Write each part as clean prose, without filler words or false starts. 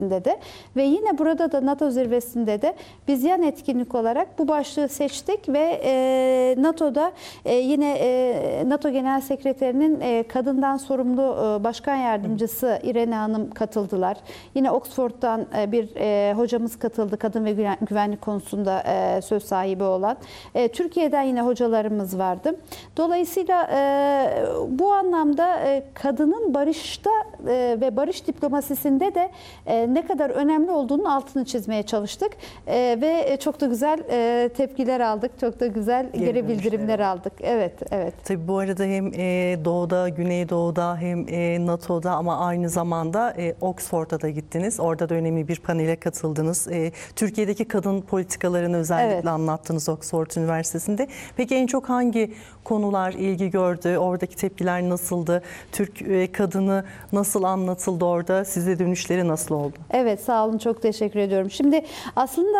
de ve yine burada da NATO zirvesinde de biz yan etkinlik olarak bu başlığı seçtik ve NATO'da yine NATO Genel Sekreterinin kadından sorumlu başkan yardımcısı İrene Hanım katıldılar. Yine Oxford'dan bir hocamız katıldı, kadın ve güvenlik konusunda söz sahibi olan. Türkiye'den yine hocalarımız vardı. Dolayısıyla bu anlamda kadının barışta ve barış diplomasisinde de ne kadar önemli olduğunun altını çizmeye çalıştık ve çok da güzel tepkiler aldık, çok da güzel geri bildirimler aldık. Evet, evet. Tabii bu arada hem Doğu'da, Güneydoğu'da hem NATO'da ama aynı zamanda Oxford'a da gittiniz. Orada da önemli bir panele katıldınız. Türkiye'deki kadın politikalarını özellikle anlattınız Oxford Üniversitesi'nde. Peki en çok hangi konular ilgi gördü? Oradaki tepkiler nasıldı? Türk kadını nasıl anlatıldı orada? Size dönüşleri nasıl oldu? Evet, sağ olun, çok teşekkür ediyorum. Şimdi aslında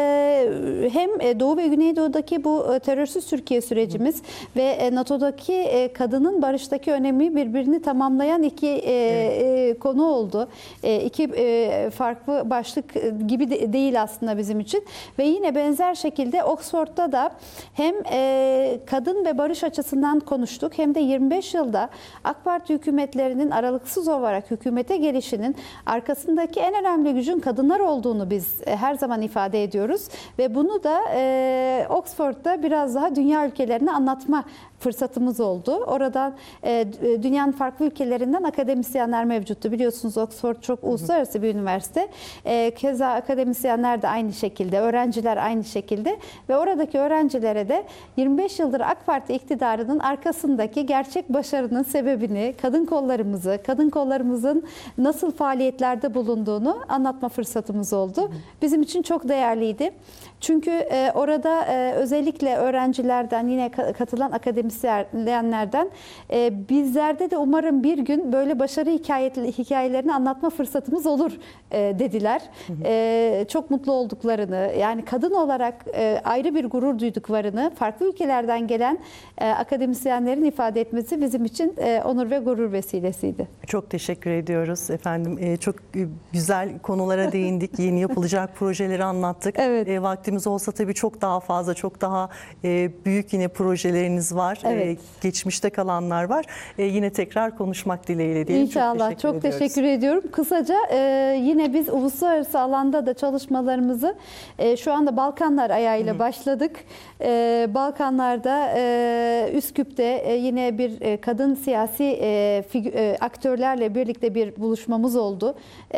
hem Doğu ve Güneydoğu'daki bu terörsüz Türkiye sürecimiz ve NATO'daki kadının barıştaki önemi birbirini tamamlayan iki konu oldu. İki farklı başlık gibi değil aslında bizim için. Ve yine benzer şekilde Oxford'da da hem kadın ve barış açısından konuştuk hem de 25 yılda AK Parti hükümetlerinin aralıksız olarak hükümete gelişinin arkasındaki en önemli gücün kadınlar olduğunu biz her zaman ifade ediyoruz ve bunu da Oxford'da biraz daha dünya ülkelerine anlatma fırsatımız oldu. Oradan dünyanın farklı ülkelerinden akademisyenler mevcuttu. Biliyorsunuz Oxford çok uluslararası bir üniversite. Keza akademisyenler de aynı şekilde, öğrenciler aynı şekilde ve oradaki öğrencilere de 25 yıldır AK Parti iktidarının arkasındaki gerçek başarının sebebini, kadın kollarımızın nasıl faaliyetlerde bulunduğunu anlatma fırsatımız oldu. Bizim için çok değerliydi. Çünkü orada özellikle öğrencilerden, yine katılan akademisyenlerden bizlerde de umarım bir gün böyle başarı hikayelerini anlatma fırsatımız olur dediler. Çok mutlu olduklarını, yani kadın olarak ayrı bir gurur duyduklarını farklı ülkelerden gelen akademisyenlerin ifade etmesi bizim için onur ve gurur vesilesiydi. Çok teşekkür ediyoruz efendim. Çok güzel konulara değindik. Yeni yapılacak projeleri anlattık. Evet. Vaktimiz olsa tabii çok daha fazla, çok daha büyük yine projeleriniz var. Evet. Geçmişte kalanlar var. Yine tekrar konuşmak dileğiyle diyelim. İnşallah. Çok teşekkür ediyorum. Kısaca yine biz uluslararası alanda da çalışmalarımızı şu anda Balkanlar ayağıyla başladık. Balkanlarda Üsküp'te yine bir kadın siyasi aktörlerle birlikte bir buluşmamız oldu.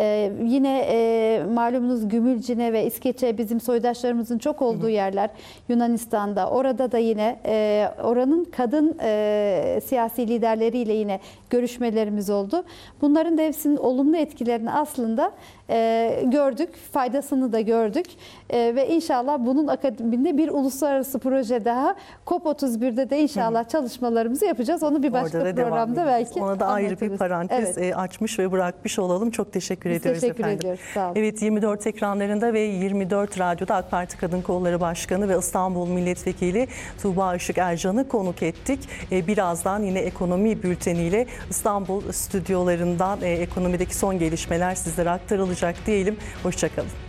Yine malumunuz Gümülcine ve İskeçe bizim soydaşlarımızın çok olduğu yerler. Yunanistan'da. Orada da yine oranın kadın siyasi liderleriyle yine görüşmelerimiz oldu. Bunların da hepsinin olumlu etkilerini aslında gördük. Faydasını da gördük. Ve inşallah bunun akabinde bir uluslararası proje daha COP31'de de inşallah çalışmalarımızı yapacağız. Onu bir başka programda belki ona da ayrı bir parantez açmış ve bırakmış olalım. Çok teşekkür ediyoruz teşekkür efendim. Ediyoruz. Sağ olun. Evet, 24 ekranlarında ve 24 Radyo'da AK Parti Kadın Kolları Başkanı ve İstanbul Milletvekili Tuğba Işık Ercan'ı konuk ettik. Birazdan yine ekonomi bülteniyle İstanbul stüdyolarından ekonomideki son gelişmeler sizlere aktarılacak diyelim. Hoşça kalın.